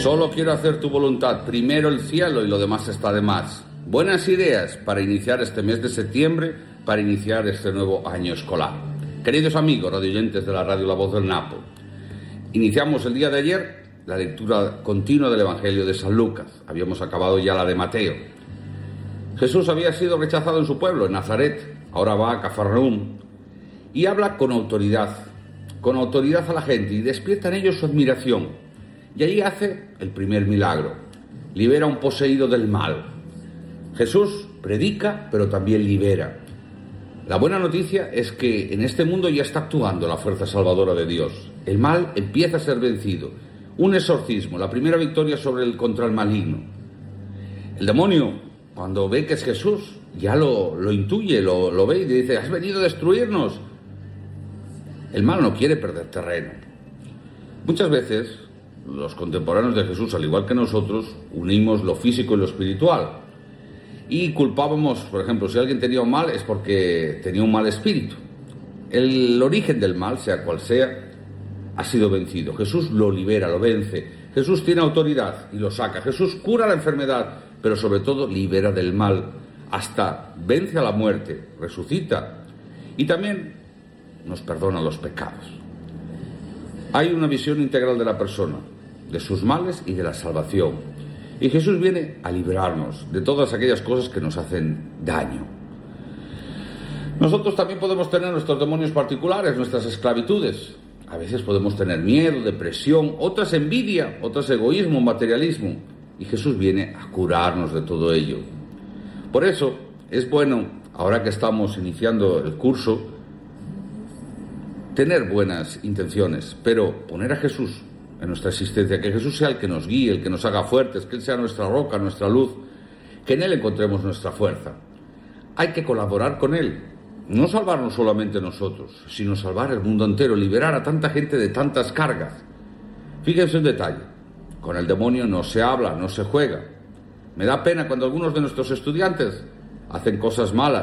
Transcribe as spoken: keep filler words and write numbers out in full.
Solo quiero hacer tu voluntad, primero el cielo y lo demás está de más. Buenas ideas para iniciar este mes de septiembre, para iniciar este nuevo año escolar. Queridos amigos radioyentes de la radio La Voz del Napo, iniciamos el día de ayer la lectura continua del Evangelio de San Lucas. Habíamos acabado ya la de Mateo. Jesús había sido rechazado en su pueblo, en Nazaret. Ahora va a Cafarnaúm y habla con autoridad, con autoridad a la gente, y despierta en ellos su admiración. Y allí hace el primer milagro. Libera a un poseído del mal. Jesús predica, pero también libera. La buena noticia es que en este mundo ya está actuando la fuerza salvadora de Dios. El mal empieza a ser vencido. Un exorcismo, la primera victoria sobre el contra el maligno. El demonio, cuando ve que es Jesús, ya lo, lo intuye, lo, lo ve y dice: has venido a destruirnos. El mal no quiere perder terreno. Muchas veces los contemporáneos de Jesús, al igual que nosotros, unimos lo físico y lo espiritual. Y culpábamos, por ejemplo, si alguien tenía un mal es porque tenía un mal espíritu. El origen del mal, sea cual sea, ha sido vencido. Jesús lo libera, lo vence. Jesús tiene autoridad y lo saca. Jesús cura la enfermedad, pero sobre todo libera del mal, hasta vence a la muerte, resucita y también nos perdona los pecados. Hay una visión integral de la persona, de sus males y de la salvación. Y Jesús viene a librarnos de todas aquellas cosas que nos hacen daño. Nosotros también podemos tener nuestros demonios particulares, nuestras esclavitudes. A veces podemos tener miedo, depresión, otras envidia, otras egoísmo, materialismo. Y Jesús viene a curarnos de todo ello. Por eso es bueno, ahora que estamos iniciando el curso, tener buenas intenciones, pero poner a Jesús en nuestra existencia, que Jesús sea el que nos guíe, el que nos haga fuertes, que Él sea nuestra roca, nuestra luz, que en Él encontremos nuestra fuerza. Hay que colaborar con Él, no salvarnos solamente nosotros, sino salvar el mundo entero, liberar a tanta gente de tantas cargas. Fíjense un detalle, con el demonio no se habla, no se juega. Me da pena cuando algunos de nuestros estudiantes hacen cosas malas,